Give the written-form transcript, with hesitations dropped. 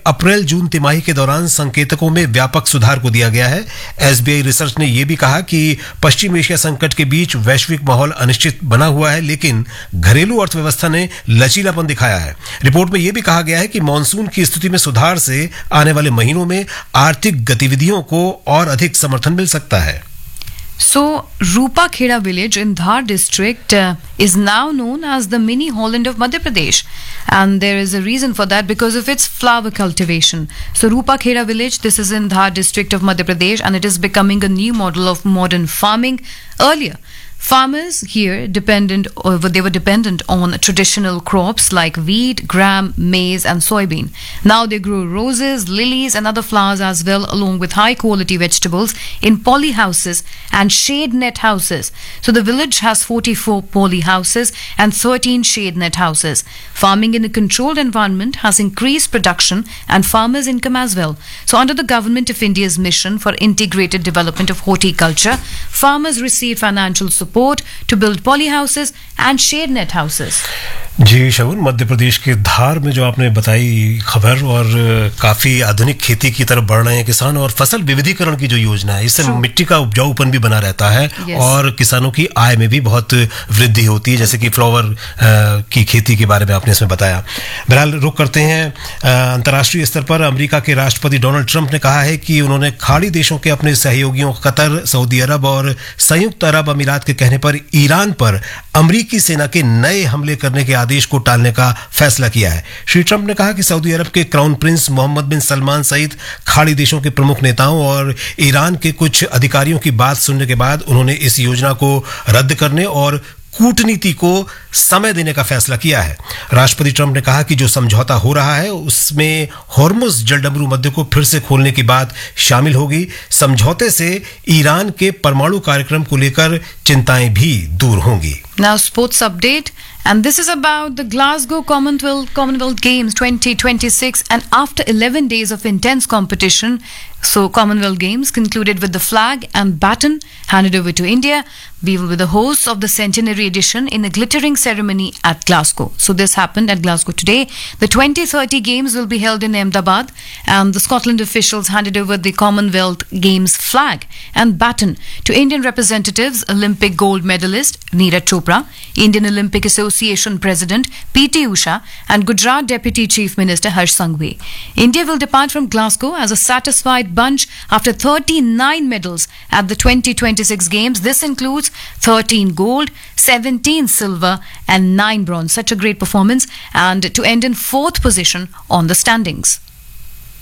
अप्रैल जून तिमाही के दौरान संकेतकों में व्यापक सुधार को दिया गया है। एसबीआई रिसर्च ने यह भी कहा कि पश्चिम एशिया संकट के बीच वैश्विक माहौल अनिश्चित बना हुआ है, लेकिन घरेलू अर्थव्यवस्था ने लचीलापन दिखाया है। रिपोर्ट में यह भी कहा गया है कि मॉनसून की स्थिति में सुधार से आने वाले महीनों में आर्थिक गतिविधियों को और अधिक समर्थन मिल सकता है। So, Rupa Kheda village in Dhar district is now known as the mini Holland of Madhya Pradesh, and there is a reason for that because of its flower cultivation. So, Rupa Kheda village, this is in Dhar district of Madhya Pradesh, and it is becoming a new model of modern farming. Earlier, farmers here they were dependent on traditional crops like wheat, gram, maize and soybean. Now they grow roses, lilies and other flowers as well, along with high quality vegetables in poly houses and shade net houses. So the village has 44 poly houses and 13 shade net houses. Farming in a controlled environment has increased production and farmers' income as well. So under the Government of India's mission for integrated development of horticulture, farmers receive financial support to build poly houses and shade net houses. जी शगुन, मध्य प्रदेश के धार में जो आपने बताई खबर, और काफी आधुनिक खेती की तरफ बढ़ रहे हैं किसान, और फसल विविधीकरण की जो योजना है इससे मिट्टी का उपजाऊपन भी बना रहता है और किसानों की आय में भी बहुत वृद्धि होती है, जैसे कि फ्लावर की खेती के बारे में आपने इसमें बताया। बहरहाल रुख करते हैं अंतर्राष्ट्रीय स्तर पर। अमेरिका के राष्ट्रपति डोनाल्ड ट्रंप ने कहा है कि उन्होंने खाड़ी देशों के अपने सहयोगियों कतर, सऊदी अरब और संयुक्त अरब अमीरात के कहने पर ईरान पर अमेरिकी सेना के नए हमले करने के आदेश को टालने का फैसला किया है। श्री ट्रंप ने कहा कि सऊदी अरब के क्राउन प्रिंस मोहम्मद बिन सलमान सहित खाड़ी देशों के प्रमुख नेताओं और ईरान के कुछ अधिकारियों की बात सुनने के बाद उन्होंने इस योजना को रद्द करने और कूटनीति को समय देने का फैसला किया है। राष्ट्रपति ट्रंप ने कहा कि जो समझौता हो रहा है उसमें हॉर्मुज जलडमरू मध्य को फिर से खोलने की बात शामिल होगी। समझौते से ईरान के परमाणु कार्यक्रम को लेकर चिंताएं भी दूर होंगी। Now sports update, and this is about the Glasgow Commonwealth Games 2026, and after 11 days of intense competition, so Commonwealth Games concluded with the flag and baton handed over to India. We will be the hosts of the centenary edition in a glittering ceremony at Glasgow. So this happened at Glasgow today. The 2030 Games will be held in Ahmedabad, and the Scotland officials handed over the Commonwealth Games flag and baton to Indian representatives, Olympic gold medalist Neeraj Chopra, Indian Olympic Association President PT Usha, and Gujarat Deputy Chief Minister Harsh Sanghvi. India will depart from Glasgow as a satisfied bunch after 39 medals at the 2026 Games. This includes 13 gold, 17 silver and 9 bronze. Such a great performance, and to end in 4th position on the standings.